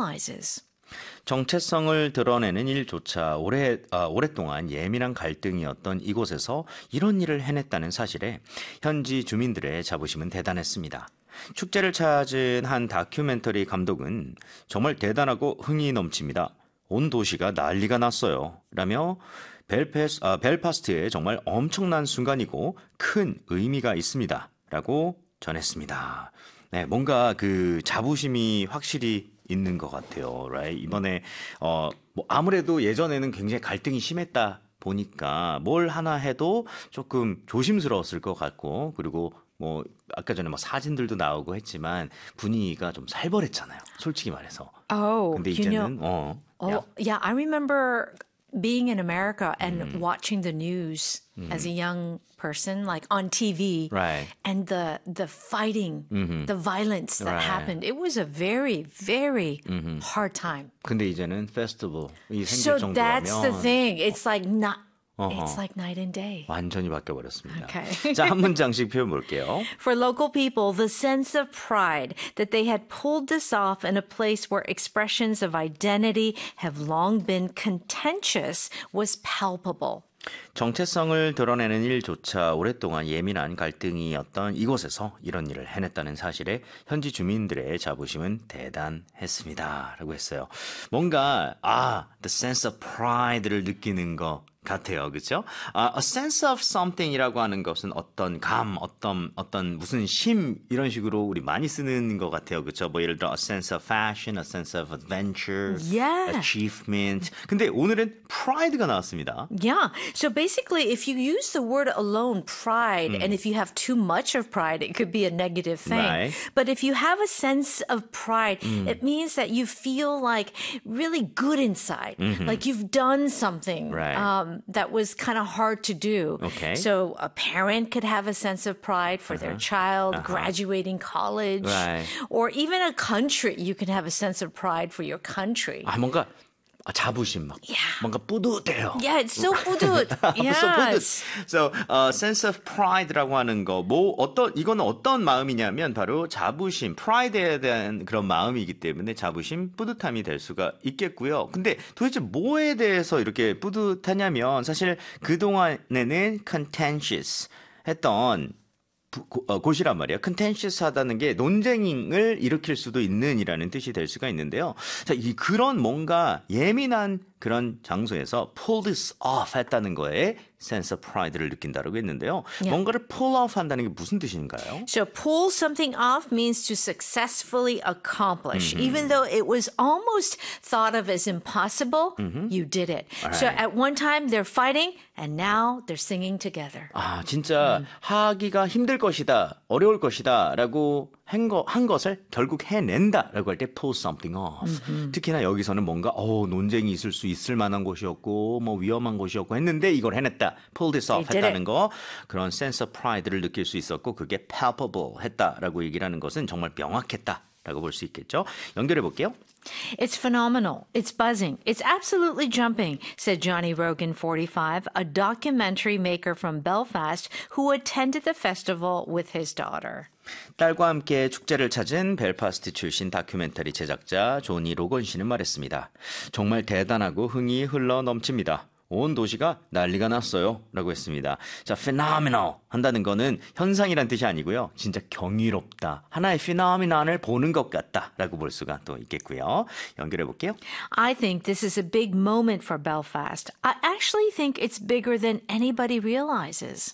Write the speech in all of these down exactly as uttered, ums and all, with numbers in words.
realizes. 정체성을 드러내는 일조차 오래, 아, 오랫동안 예민한 갈등이었던 이곳에서 이런 일을 해냈다는 사실에 현지 주민들의 자부심은 대단했습니다. 축제를 찾은 한 다큐멘터리 감독은 정말 대단하고 흥이 넘칩니다. 온 도시가 난리가 났어요. 라며 벨페스, 아, 벨파스트에 정말 엄청난 순간이고 큰 의미가 있습니다. 라고 전했습니다. 네, 뭔가 그 자부심이 확실히 있는 것 같아요. Right? 이번에 어, 뭐 아무래도 예전에는 굉장히 갈등이 심했다 보니까 뭘 하나 해도 조금 조심스러웠을 것 같고 그리고 뭐 아까 전에 뭐 사진들도 나오고 했지만 분위기가 좀 살벌했잖아요. 솔직히 말해서. Oh, 근데 you 이제는 know, 어, oh, yeah, I remember being in America and mm. watching the news mm. as a young person, like on T V, right. and the the fighting, mm-hmm. the violence that right. happened. It was a very, very mm-hmm. hard time. 근데 이제는 페스티벌이 생길 so 정도라면 that's the thing. It's like not. Uh-huh. It's like night and day. 완전히 바뀌어버렸습니다. Okay. 자, 한 문장씩 표현 볼게요. For local people, the sense of pride that they had pulled this off in a place where expressions of identity have long been contentious was palpable. 정체성을 드러내는 일조차 오랫동안 예민한 갈등이었던 이곳에서 이런 일을 해냈다는 사실에 현지 주민들의 자부심은 대단했습니다. 라고 했어요. 뭔가 아, the sense of pride를 느끼는 것 같아요. 그렇죠? Uh, a sense of something이라고 하는 것은 어떤 감, 어떤 어떤 무슨 심 이런 식으로 우리 많이 쓰는 것 같아요. 그렇죠? 뭐 예를 들어 a sense of fashion, a sense of adventure, yeah. achievement. 근데 오늘은 pride가 나왔습니다. Yeah. So basically if you use the word alone, pride, mm. and if you have too much of pride, it could be a negative thing. Right. But if you have a sense of pride, mm. it means that you feel like really good inside. Mm-hmm. Like you've done something. Right. Um, that was kind of hard to do. Okay. So a parent could have a sense of pride for uh-huh. their child uh-huh. graduating college. Right. Or even a country, you can have a sense of pride for your country. 아, 뭔가 자부심 막 yeah. 뭔가 뿌듯해요. Yeah, it's so 뿌듯. Yes. so 뿌듯. So, uh, sense of pride라고 하는 거, 뭐 어떤 이거는 어떤 마음이냐면 바로 자부심, pride에 대한 그런 마음이기 때문에 자부심, 뿌듯함이 될 수가 있겠고요. 근데 도대체 뭐에 대해서 이렇게 뿌듯하냐면 사실 그 동안에는 contentious 했던 곳이란 말이에요. contentious하다는 게 논쟁을 일으킬 수도 있는 이라는 뜻이 될 수가 있는데요. 자, 이 그런 뭔가 예민한 그런 장소에서 pull this off 했다는 거에 sense of pride를 느낀다라고 했는데요. Yeah. 뭔가를 pull off 한다는 게 무슨 뜻인가요? So pull something off means to successfully accomplish. Mm-hmm. Even though it was almost thought of as impossible, mm-hmm. you did it. Right. So at one time they're fighting and now they're singing together. 아, 진짜 음. 하기가 힘들 것이다, 어려울 것이다 라고 한, 거, 한 것을 결국 해낸다 라고 할 때 pull something off. Mm-hmm. 특히나 여기서는 뭔가 어, 논쟁이 있을 수 있을 만한 곳이었고 뭐 위험한 곳이었고 했는데 이걸 해냈다. pull this off 했다는 거 그런 sense of pride를 느낄 수 있었고 그게 palpable 했다라고 얘기를 하는 것은 정말 명확했다라고 볼 수 있겠죠. 연결해 볼게요. It's phenomenal. It's buzzing. It's absolutely jumping, said Johnny Rogan, forty-five, a documentary maker from Belfast who attended the festival with his daughter. 딸과 함께 축제를 찾은 벨파스트 출신 다큐멘터리 제작자 조니 로건 씨는 말했습니다. 정말 대단하고 흥이 흘러 넘칩니다. 온 도시가 난리가 났어요. 라고 했습니다. 자, phenomenal 한다는 거는 현상이란 뜻이 아니고요. 진짜 경이롭다. 하나의 phenomenon을 보는 것 같다. 라고 볼 수가 또 있겠고요. 연결해 볼게요. I think this is a big moment for Belfast. I actually think it's bigger than anybody realizes.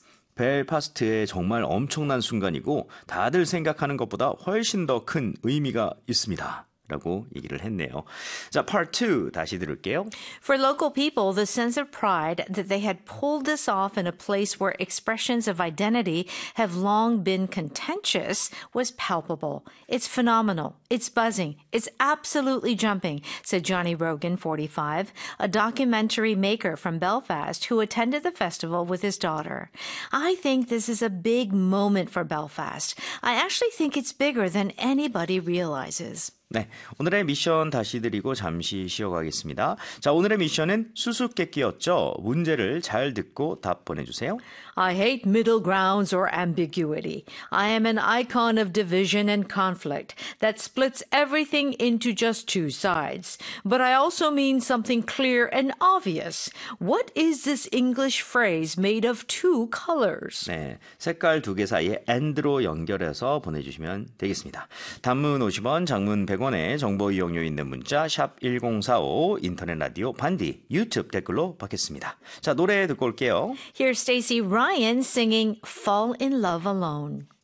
벨파스트에 정말 엄청난 순간이고 다들 생각하는 것보다 훨씬 더 큰 의미가 있습니다. 라고 얘기를 했네요. 자, part two 다시 들을게요. For local people, the sense of pride that they had pulled this off in a place where expressions of identity have long been contentious was palpable. It's phenomenal. It's buzzing. It's absolutely jumping, said Johnny Rogan, forty-five, a documentary maker from Belfast who attended the festival with his daughter. I think this is a big moment for Belfast. I actually think it's bigger than anybody realizes. 네, 오늘의 미션 다시 드리고 잠시 쉬어가겠습니다. 자, 오늘의 미션은 수수께끼였죠. 문제를 잘 듣고 답 보내주세요. I hate middle grounds or ambiguity. I am an icon of division and conflict that splits everything into just two sides. But I also mean something clear and obvious. What is this English phrase made of two colors? 네, 색깔 두 개 사이에 and로 연결해서 보내주시면 되겠습니다. 단문 오십 원, 장문 백 원의 정보 이용료 있는 문자 샵 일공사오, 인터넷 라디오 반디, 유튜브 댓글로 받겠습니다. 자, 노래 듣고 올게요. Here's Stacey Ryan singing Fall in Love Alone.